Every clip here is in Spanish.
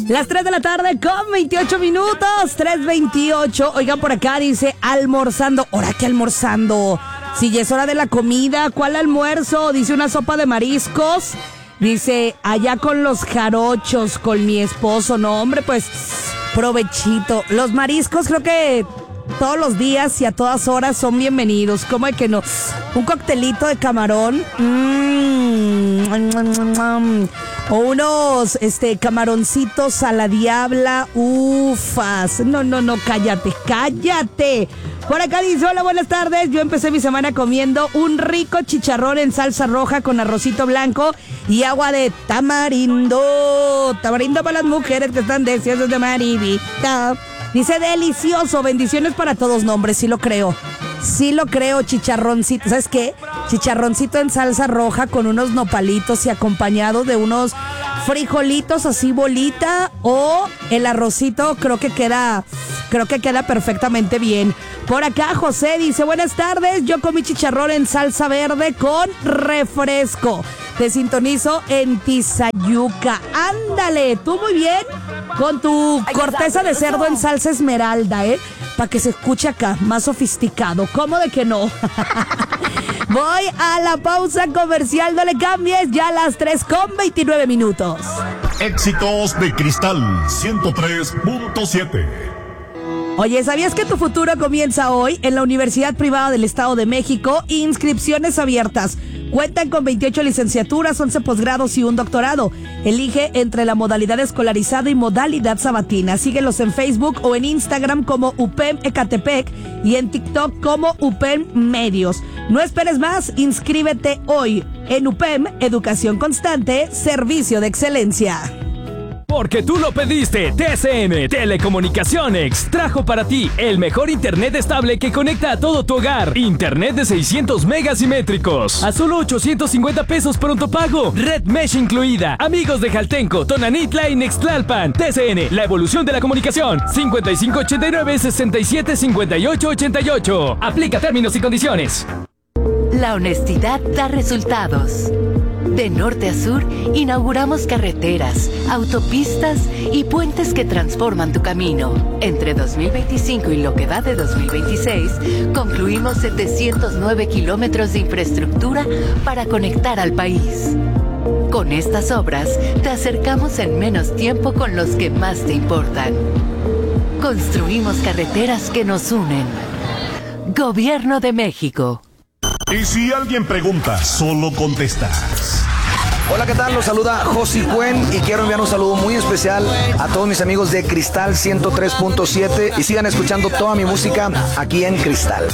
Las 3 de la tarde con 28 minutos, 3:28. Oigan, por acá dice almorzando. ¿Ahora qué almorzando? Si ya es hora de la comida, ¿cuál almuerzo? Dice una sopa de mariscos. Dice, allá con los jarochos, con mi esposo. No, hombre, pues, provechito. Los mariscos creo que todos los días y a todas horas son bienvenidos. ¿Cómo de que no? Un coctelito de camarón. O unos camaroncitos a la diabla. Ufas. No, cállate. Por acá dice, hola, buenas tardes. Yo empecé mi semana comiendo un rico chicharrón en salsa roja con arrocito blanco y agua de tamarindo. Tamarindo para las mujeres que están deseosas de maridita. Dice, delicioso, bendiciones para todos. No, hombre, sí lo creo, chicharroncito. ¿Sabes qué? Chicharroncito en salsa roja con unos nopalitos y acompañado de unos frijolitos así bolita o el arrocito, creo que queda perfectamente bien. Por acá José dice, buenas tardes, yo comí chicharrón en salsa verde con refresco. Te sintonizo en Tizayuca. Ándale, tú muy bien con tu corteza de cerdo en salsa esmeralda, para que se escuche acá, más sofisticado. ¿Cómo de que no? Voy a la pausa comercial, no le cambies, ya a las 3:29 minutos. Éxitos de Cristal 103.7. Oye, ¿sabías que tu futuro comienza hoy en la Universidad Privada del Estado de México? Inscripciones abiertas. Cuentan con 28 licenciaturas, 11 posgrados y un doctorado. Elige entre la modalidad escolarizada y modalidad sabatina. Síguelos en Facebook o en Instagram como UPEM Ecatepec y en TikTok como UPEM Medios. No esperes más, inscríbete hoy en UPEM Educación Constante, Servicio de Excelencia. Porque tú lo pediste, TCM Telecomunicaciones trajo para ti el mejor internet estable que conecta a todo tu hogar. Internet de 600 megas simétricos a solo 850 pesos pronto pago. Red Mesh incluida. Amigos de Jaltenco, Tonanitla y Nextlalpan. TCN, la evolución de la comunicación. 5589-675888. Aplica términos y condiciones. La honestidad da resultados. De norte a sur, inauguramos carreteras, autopistas y puentes que transforman tu camino. Entre 2025 y lo que va de 2026, concluimos 709 kilómetros de infraestructura para conectar al país. Con estas obras, te acercamos en menos tiempo con los que más te importan. Construimos carreteras que nos unen. Gobierno de México. Y si alguien pregunta, solo contestas. Hola, ¿qué tal? Los saluda Josi Cuen y quiero enviar un saludo muy especial a todos mis amigos de Cristal 103.7 y sigan escuchando toda mi música aquí en Cristal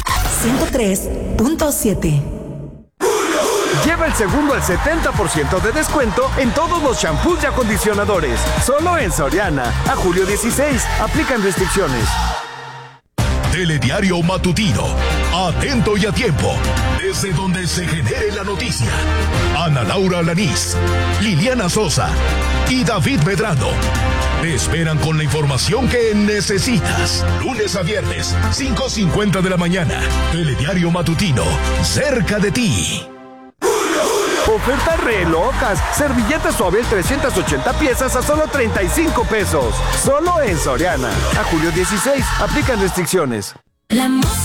103.7. Lleva el segundo al 70% de descuento en todos los shampoos y acondicionadores. Solo en Soriana. A julio 16. Aplican restricciones. Telediario Matutino. Atento y a tiempo. Desde donde se genere la noticia. Ana Laura Alanís, Liliana Sosa y David Medrano. Te esperan con la información que necesitas. Lunes a viernes, 5:50 de la mañana. Telediario Matutino. Cerca de ti. Ofertas re locas. Servilletas Suavel 380 piezas a solo 35 pesos. Solo en Soriana. A julio 16. Aplican restricciones.